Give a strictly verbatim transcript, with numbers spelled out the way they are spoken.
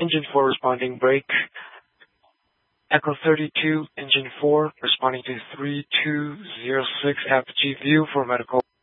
Engine four responding, break. Echo thirty-two, Engine four responding to three two zero six Apogee View for medical.